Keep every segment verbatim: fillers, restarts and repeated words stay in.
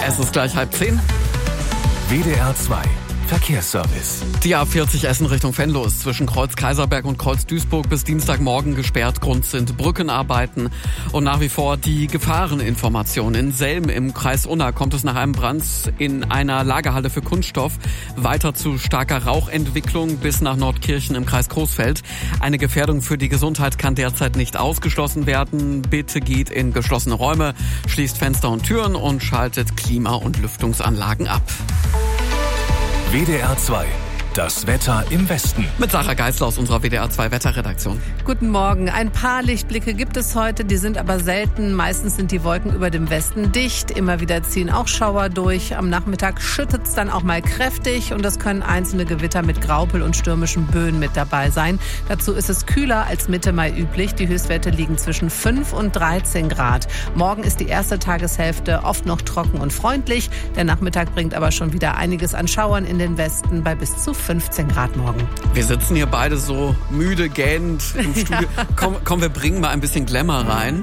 Es ist gleich halb zehn. W D R zwei Verkehrsservice. Die A vierzig Essen Richtung Venlo ist zwischen Kreuz Kaiserberg und Kreuz Duisburg bis Dienstagmorgen gesperrt. Grund sind Brückenarbeiten und nach wie vor die Gefahreninformation. In Selm im Kreis Unna kommt es nach einem Brand in einer Lagerhalle für Kunststoff weiter zu starker Rauchentwicklung bis nach Nordkirchen im Kreis Coesfeld. Eine Gefährdung für die Gesundheit kann derzeit nicht ausgeschlossen werden. Bitte geht in geschlossene Räume, schließt Fenster und Türen und schaltet Klima- und Lüftungsanlagen ab. W D R zwei, das Wetter im Westen. Mit Sarah Geisler aus unserer W D R zwei Wetterredaktion. Guten Morgen. Ein paar Lichtblicke gibt es heute, die sind aber selten. Meistens sind die Wolken über dem Westen dicht. Immer wieder ziehen auch Schauer durch. Am Nachmittag schüttet es dann auch mal kräftig und es können einzelne Gewitter mit Graupel und stürmischen Böen mit dabei sein. Dazu ist es kühler als Mitte Mai üblich. Die Höchstwerte liegen zwischen fünf und dreizehn Grad. Morgen ist die erste Tageshälfte oft noch trocken und freundlich. Der Nachmittag bringt aber schon wieder einiges an Schauern in den Westen bei bis zu fünfzehn Grad morgen. Wir sitzen hier beide so müde, gähnend im Studio. Ja. Komm, komm, wir bringen mal ein bisschen Glamour rein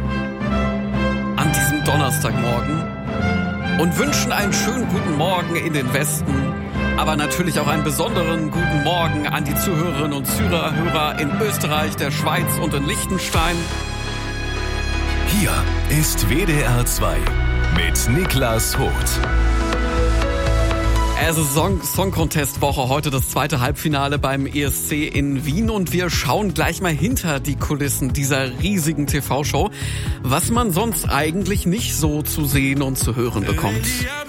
an diesem Donnerstagmorgen und wünschen einen schönen guten Morgen in den Westen, aber natürlich auch einen besonderen guten Morgen an die Zuhörerinnen und Zuhörer in Österreich, der Schweiz und in Liechtenstein. Hier ist W D R zwei mit Niklas Hoth. Es ist Song, Song Contest Woche, heute das zweite Halbfinale beim E S C in Wien und wir schauen gleich mal hinter die Kulissen dieser riesigen T V-Show, was man sonst eigentlich nicht so zu sehen und zu hören bekommt.